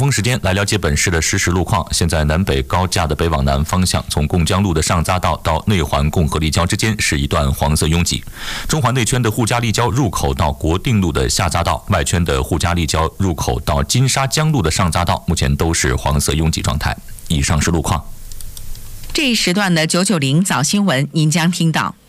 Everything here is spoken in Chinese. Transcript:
峰时间来了解本市的实时路况。现在南北高架的北往南方向，从贡江路的上匝道到内环共和立交之间是一段黄色拥挤。中环内圈的沪嘉立交入口到国定路的下匝道，外圈的沪嘉立交入口到金沙江路的上匝道，目前都是黄色拥挤状态。以上是路况。 这一时段的990早新闻，您将听到。